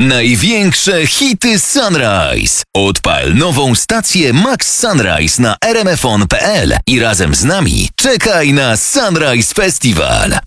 Największe hity Sunrise. Odpal nową stację Max Sunrise na rmfon.pl i razem z nami czekaj na Sunrise Festival.